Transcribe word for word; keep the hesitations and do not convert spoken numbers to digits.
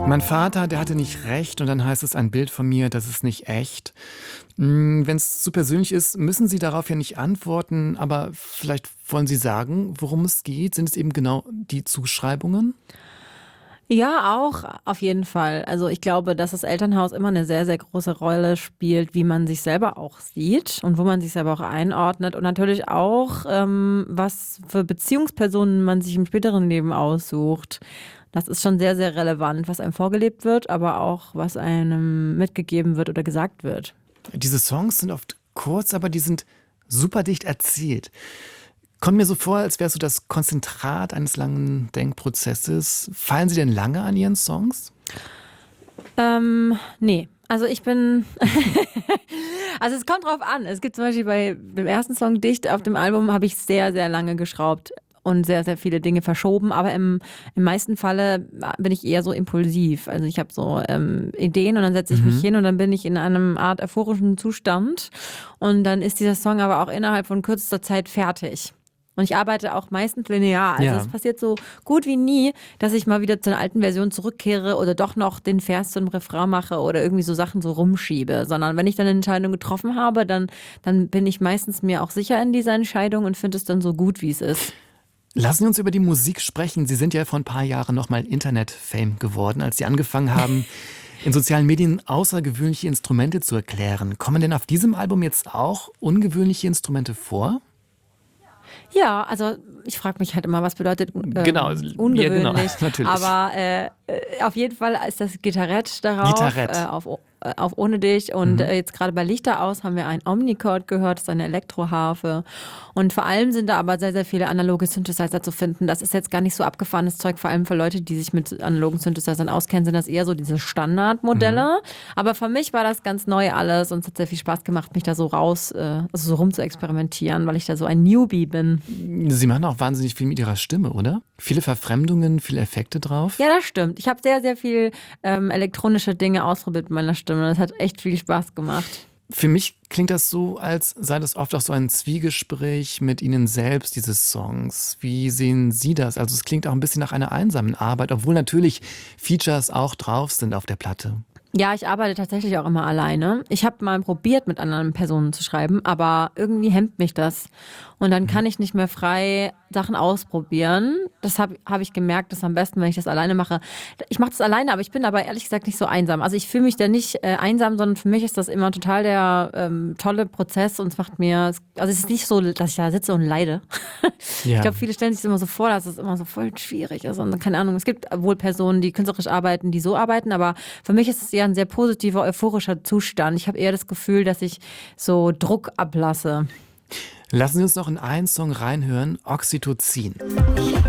Mein Vater, der hatte nicht recht und dann heißt es ein Bild von mir, das ist nicht echt. Wenn es zu persönlich ist, müssen Sie darauf ja nicht antworten, aber vielleicht wollen Sie sagen, worum es geht? Sind es eben genau die Zuschreibungen? Ja, auch auf jeden Fall. Also ich glaube, dass das Elternhaus immer eine sehr, sehr große Rolle spielt, wie man sich selber auch sieht und wo man sich selber auch einordnet und natürlich auch, ähm, was für Beziehungspersonen man sich im späteren Leben aussucht. Das ist schon sehr, sehr relevant, was einem vorgelebt wird, aber auch was einem mitgegeben wird oder gesagt wird. Diese Songs sind oft kurz, aber die sind super dicht erzählt. Kommt mir so vor, als wärst du das Konzentrat eines langen Denkprozesses. Fallen Sie denn lange an Ihren Songs? Ähm, ne. Also ich bin, also es kommt drauf an. Es gibt zum Beispiel bei dem ersten Song Dicht auf dem Album habe ich sehr, sehr lange geschraubt und sehr, sehr viele Dinge verschoben. Aber im, im meisten Falle bin ich eher so impulsiv. Also ich habe so ähm, Ideen und dann setze ich mich Mhm. hin und dann bin ich in einem Art euphorischen Zustand. Und dann ist dieser Song aber auch innerhalb von kürzester Zeit fertig. Und ich arbeite auch meistens linear. Also es Ja. passiert so gut wie nie, dass ich mal wieder zu einer alten Version zurückkehre oder doch noch den Vers zum Refrain mache oder irgendwie so Sachen so rumschiebe. Sondern wenn ich dann eine Entscheidung getroffen habe, dann, dann bin ich meistens mir auch sicher in dieser Entscheidung und finde es dann so gut, wie es ist. Lassen wir uns über die Musik sprechen. Sie sind ja vor ein paar Jahren nochmal Internet-Fame geworden, als Sie angefangen haben, in sozialen Medien außergewöhnliche Instrumente zu erklären. Kommen denn auf diesem Album jetzt auch ungewöhnliche Instrumente vor? Ja, also ich frage mich halt immer, was bedeutet Genau, ähm, ja genau, ungewöhnlich. natürlich. Aber äh, äh, auf jeden Fall ist das Gitarrett darauf, äh, Gitarrett. auf, O- äh, auf Ohne dich. Und Mhm. äh, jetzt gerade bei Lichter aus haben wir ein Omnichord gehört, das ist eine Elektroharfe. Und vor allem sind da aber sehr, sehr viele analoge Synthesizer zu finden. Das ist jetzt gar nicht so abgefahrenes Zeug, vor allem für Leute, die sich mit analogen Synthesizern auskennen, sind das eher so diese Mhm. Standardmodelle. Aber für mich war das ganz neu alles und es hat sehr viel Spaß gemacht, mich da so raus, äh, also so rum zu experimentieren, weil ich da so ein Newbie bin. Sie machen auch wahnsinnig viel mit Ihrer Stimme, oder? Viele Verfremdungen, viele Effekte drauf. Ja, das stimmt. Ich habe sehr, sehr viel ähm, elektronische Dinge ausprobiert mit meiner Stimme. Das hat echt viel Spaß gemacht. Für mich klingt das so, als sei das oft auch so ein Zwiegespräch mit Ihnen selbst, diese Songs. Wie sehen Sie das? Also es klingt auch ein bisschen nach einer einsamen Arbeit, obwohl natürlich Features auch drauf sind auf der Platte. Ja, ich arbeite tatsächlich auch immer alleine. Ich habe mal probiert, mit anderen Personen zu schreiben, aber irgendwie hemmt mich das. Und dann Mhm. kann ich nicht mehr frei Sachen ausprobieren. Das habe hab ich gemerkt, das ist am besten, wenn ich das alleine mache. Ich mache das alleine, aber ich bin aber ehrlich gesagt nicht so einsam. Also ich fühle mich da nicht äh, einsam, sondern für mich ist das immer total der ähm, tolle Prozess und es macht mir, also es ist nicht so, dass ich da sitze und leide. Ich Ja. glaube, viele stellen sich das immer so vor, dass es immer so voll schwierig ist. Und keine Ahnung, es gibt wohl Personen, die künstlerisch arbeiten, die so arbeiten, aber für mich ist es eher ein sehr positiver, euphorischer Zustand. Ich habe eher das Gefühl, dass ich so Druck ablasse. Lassen Sie uns noch in einen Song reinhören, Oxytocin.